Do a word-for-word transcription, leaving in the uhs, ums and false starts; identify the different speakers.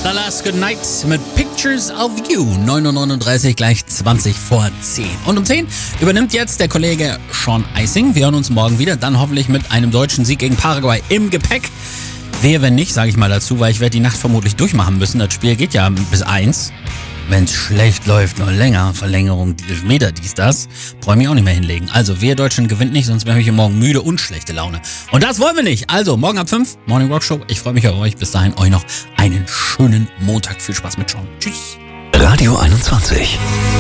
Speaker 1: The Last Good Night mit Pictures of You. neun Uhr neununddreißig, gleich zwanzig vor zehn. Und um zehn übernimmt jetzt der Kollege Sean Eising. Wir hören uns morgen wieder, dann hoffentlich mit einem deutschen Sieg gegen Paraguay im Gepäck. Wehe, wenn nicht, sage ich mal dazu, weil ich werde die Nacht vermutlich durchmachen müssen. Das Spiel geht ja bis eins. Wenn es schlecht läuft, noch länger, Verlängerung, Meter, dies, das, brauche ich mich auch nicht mehr hinlegen. Also, wer Deutschland gewinnt nicht, sonst wäre ich morgen müde und schlechte Laune. Und das wollen wir nicht. Also, morgen ab fünf, Morning Rock Show. Ich freue mich auf euch. Bis dahin, euch noch einen schönen Montag. Viel Spaß mit Sean. Tschüss.
Speaker 2: Radio einundzwanzig.